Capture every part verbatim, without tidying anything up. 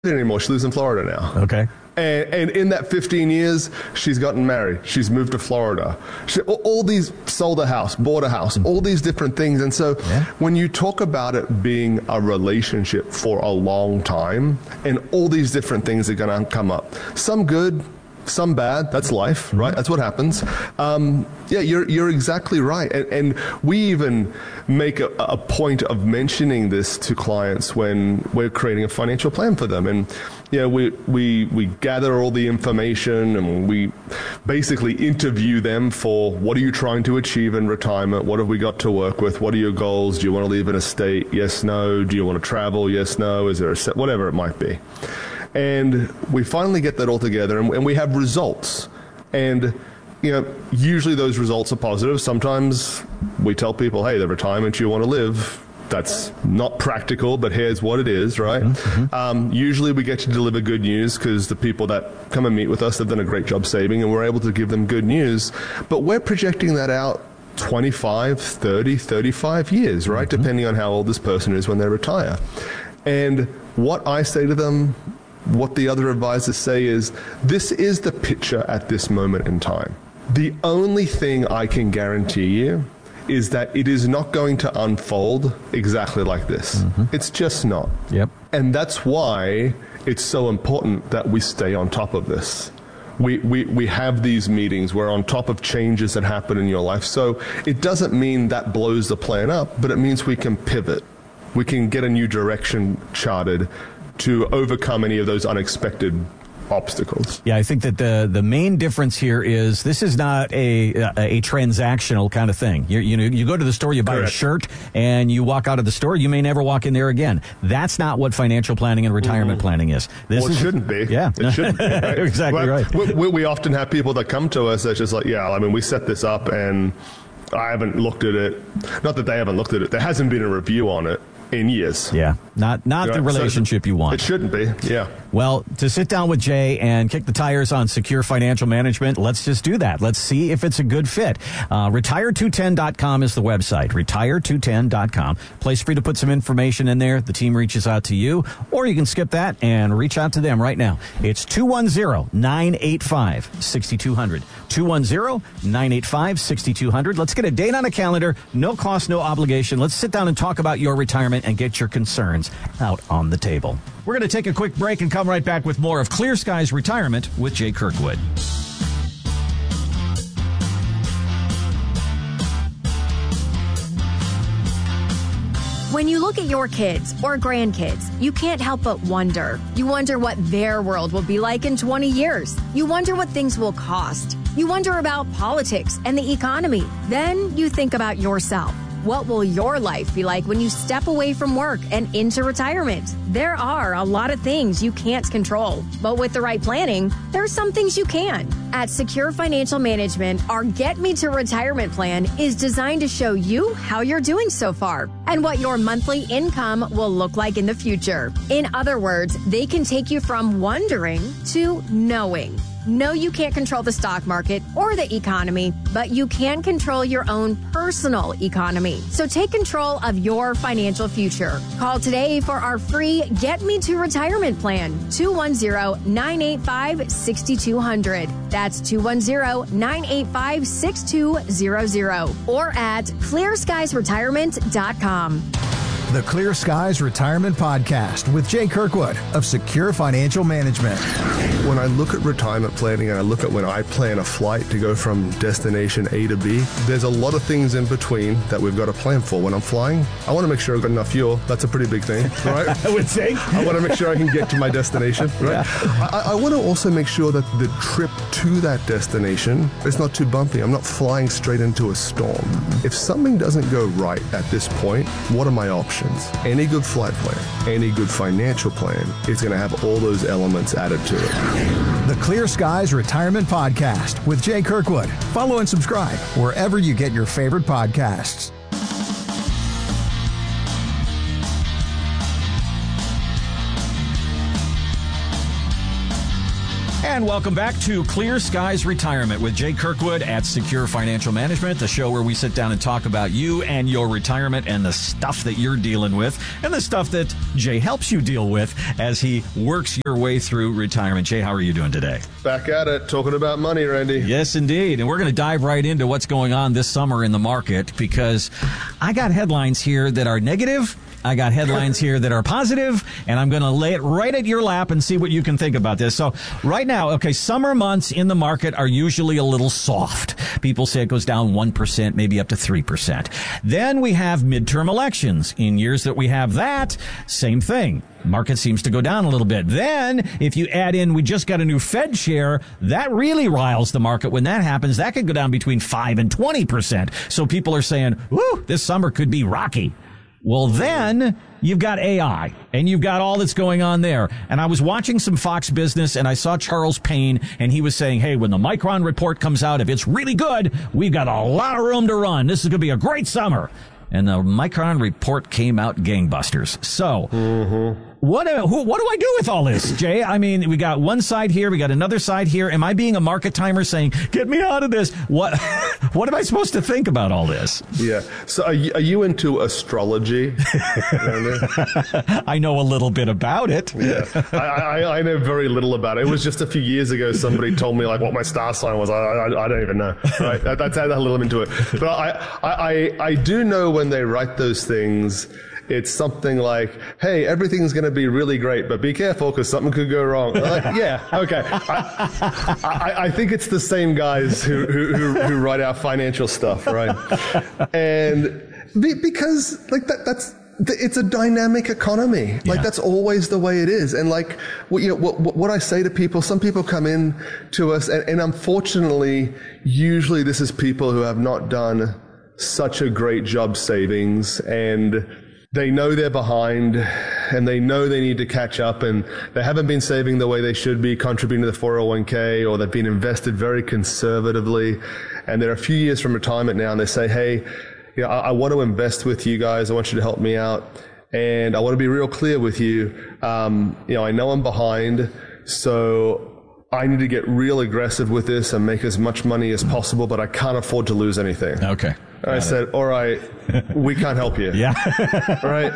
anymore. She lives in Florida now. Okay. And, and in that fifteen years, she's gotten married. She's moved to Florida. She, all these, sold a house, bought a house, all these different things. And so Yeah. when you talk about it being a relationship for a long time, and all these different things are going to come up, some good, some bad. That's life, right? That's what happens. Um, yeah, you're you're exactly right. And, and we even make a, a point of mentioning this to clients when we're creating a financial plan for them. And yeah, we we we gather all the information and we basically interview them for what are you trying to achieve in retirement? What have we got to work with? What are your goals? Do you want to leave an estate? Yes, no. Do you want to travel? Yes, no. Is there a set? Whatever it might be. And we finally get that all together, and, and we have results. And, you know, usually those results are positive. Sometimes we tell people, hey, the retirement you want to live, that's not practical, but here's what it is, right? Mm-hmm. Um, usually we get to deliver good news because the people that come and meet with us have done a great job saving, and we're able to give them good news. But we're projecting that out twenty-five, thirty, thirty-five years, right? Mm-hmm. Depending on how old this person is when they retire. And what I say to them, what the other advisors say is, this is the picture at this moment in time. The only thing I can guarantee you is that it is not going to unfold exactly like this. Mm-hmm. It's just not. Yep. And that's why it's so important that we stay on top of this. We, we, we have these meetings. We're on top of changes that happen in your life. So it doesn't mean that blows the plan up, but it means we can pivot. We can get a new direction charted to overcome any of those unexpected obstacles. Yeah, I think that the the main difference here is this is not a a, a transactional kind of thing. You you know you go to the store, you buy Correct. a shirt, and you walk out of the store. You may never walk in there again. That's not what financial planning and retirement mm-hmm. planning is. This well, it is, shouldn't be. Yeah, it shouldn't be. Right? Exactly well, right. We, we often have people that come to us that's just like, yeah, I mean, we set this up and I haven't looked at it. Not that they haven't looked at it. There hasn't been a review on it in years. Yeah, not not you the know, relationship so you want. It shouldn't be, yeah. Well, to sit down with Jay and kick the tires on secure financial management, let's just do that. Let's see if it's a good fit. Uh, retire two ten dot com is the website, retire two ten dot com. Place for you to put some information in there. The team reaches out to you, or you can skip that and reach out to them right now. It's two one zero, nine eight five, six two zero zero. two one zero, nine eight five, six two zero zero. Let's get a date on a calendar. No cost, no obligation. Let's sit down and talk about your retirement and get your concerns out on the table. We're going to take a quick break and come right back with more of Clear Skies Retirement with Jay Kirkwood. When you look at your kids or grandkids, you can't help but wonder. You wonder what their world will be like in twenty years. You wonder what things will cost. You wonder about politics and the economy. Then you think about yourself. What will your life be like when you step away from work and into retirement? There are a lot of things you can't control, but with the right planning, there are some things you can. At Secure Financial Management, our Get Me to Retirement plan is designed to show you how you're doing so far and what your monthly income will look like in the future. In other words, they can take you from wondering to knowing. No, you can't control the stock market or the economy, but you can control your own personal economy. So take control of your financial future. Call today for our free Get Me to Retirement plan, two one zero, nine eight five, six two zero zero. That's two one zero, nine eight five, six two zero zero or at clear skies retirement dot com. The Clear Skies Retirement Podcast with Jay Kirkwood of Secure Financial Management. When I look at retirement planning and I look at when I plan a flight to go from destination A to B, there's a lot of things in between that we've got to plan for. When I'm flying, I want to make sure I've got enough fuel. That's a pretty big thing, right? I would say. I want to make sure I can get to my destination, right? Yeah. I, I want to also make sure that the trip to that destination is not too bumpy. I'm not flying straight into a storm. If something doesn't go right at this point, what are my options? Any good flight plan, any good financial plan is going to have all those elements added to it. The Clear Skies Retirement Podcast with Jay Kirkwood. Follow and subscribe wherever you get your favorite podcasts. And welcome back to Clear Skies Retirement with Jay Kirkwood at Secure Financial Management, the show where we sit down and talk about you and your retirement and the stuff that you're dealing with and the stuff that Jay helps you deal with as he works your way through retirement. Jay, how are you doing today? Back at it, talking about money, Randy. Yes, indeed. And we're going to dive right into what's going on this summer in the market, because I got headlines here that are negative. I got headlines here that are positive, and I'm going to lay it right at your lap and see what you can think about this. So right now, okay, summer months in the market are usually a little soft. People say it goes down one percent, maybe up to three percent. Then we have midterm elections. In years that we have that, same thing. Market seems to go down a little bit. Then, if you add in, we just got a new Fed chair, that really riles the market. When that happens, that could go down between five and twenty percent. So people are saying, whoo, this summer could be rocky. Well, then you've got A I, and you've got all that's going on there. And I was watching some Fox Business, and I saw Charles Payne, and he was saying, hey, when the Micron report comes out, if it's really good, we've got a lot of room to run. This is going to be a great summer. And the Micron report came out gangbusters. So, mm-hmm. what, uh, who, what do I do with all this, Jay? I mean, we got one side here, we got another side here. Am I being a market timer saying, get me out of this? What What am I supposed to think about all this? Yeah. So are you, are you into astrology? I know a little bit about it. Yeah. I, I, I know very little about it. It was just a few years ago somebody told me like what my star sign was. I I, I don't even know. Right? That, that's how a little into it. But I, I, I, I do know when they write those things, it's something like, hey, everything's going to be really great, but be careful because something could go wrong. Like, yeah, okay. I, I, I think it's the same guys who, who, who, who write our financial stuff, right? And be, because like that, that's, it's a dynamic economy. Like yeah. That's always the way it is. And like, what, you know, what, what I say to people, some people come in to us and, and unfortunately, usually this is people who have not done such a great job savings, and they know they're behind and they know they need to catch up, and they haven't been saving the way they should be, contributing to the four oh one k, or they've been invested very conservatively, and they're a few years from retirement now, and they say, hey, you know, I, I want to invest with you guys. I want you to help me out. And I want to be real clear with you. Um, you know, I know I'm behind, so I need to get real aggressive with this and make as much money as possible, but I can't afford to lose anything. Okay. I said, all right, we can't help you. Yeah. Right?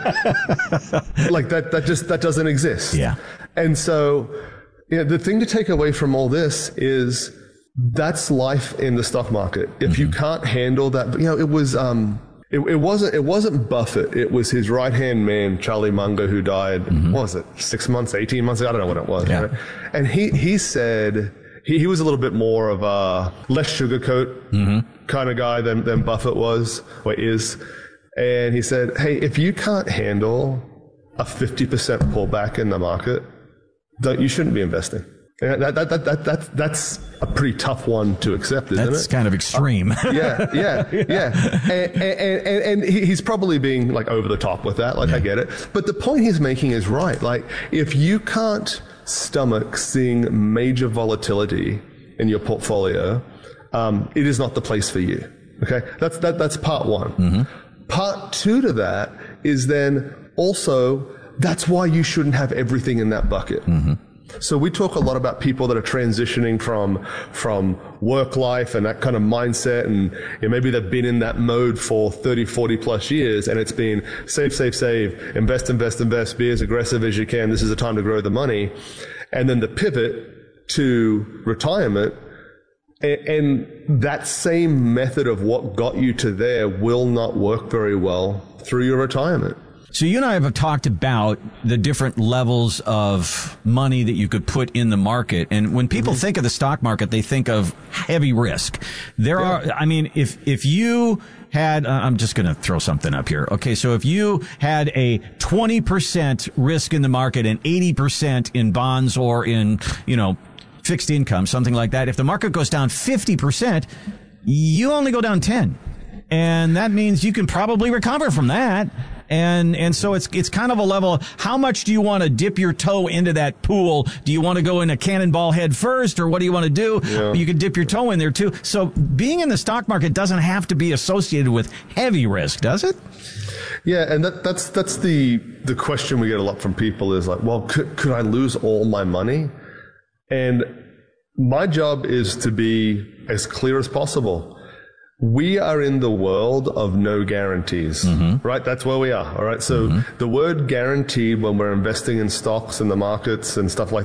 Like that, that just, that doesn't exist. Yeah. And so, you know, the thing to take away from all this is that's life in the stock market. If mm-hmm. you can't handle that, you know, it was, um, it, it wasn't, it wasn't Buffett. It was his right-hand man, Charlie Munger, who died, mm-hmm. what was it, six months, eighteen months ago? I don't know what it was. Yeah. Right? And he, he said, He, he was a little bit more of a less sugarcoat mm-hmm. kind of guy than, than Buffett was or is. And he said, hey, if you can't handle a fifty percent pullback in the market, don't, you shouldn't be investing. And that, that, that, that, that, that's a pretty tough one to accept, isn't that's it? That's kind of extreme. Uh, yeah, yeah, yeah. yeah. And, and, and, and he's probably being like over the top with that. Like, yeah. I get it. But the point he's making is right. Like, if you can't stomach seeing major volatility in your portfolio, um, it is not the place for you. Okay, that's that. That's part one. Mm-hmm. Part two to that is then also that's why you shouldn't have everything in that bucket. Mm-hmm. So we talk a lot about people that are transitioning from from work life and that kind of mindset, and you know, maybe they've been in that mode for thirty, forty plus years, and it's been save, save, save, invest, invest, invest, be as aggressive as you can. This is the time to grow the money. And then the pivot to retirement, and, and that same method of what got you to there will not work very well through your retirement. So you and I have talked about the different levels of money that you could put in the market. And when people mm-hmm. think of the stock market, they think of heavy risk. There yeah. are, I mean, if, if you had, uh, I'm just going to throw something up here. Okay. So if you had a twenty percent risk in the market and eighty percent in bonds or in, you know, fixed income, something like that, if the market goes down fifty percent, you only go down ten. And that means you can probably recover from that. And, and so it's, it's kind of a level, how much do you want to dip your toe into that pool? Do you want to go in a cannonball head first, or what do you want to do? Yeah. You can dip your toe in there too. So being in the stock market doesn't have to be associated with heavy risk, does it? Yeah. And that, that's, that's the, the question we get a lot from people is like, well, could, could I lose all my money? And my job is to be as clear as possible. We are in the world of no guarantees, mm-hmm. right? That's where we are. All right. So mm-hmm. the word guaranteed when we're investing in stocks in the markets and stuff like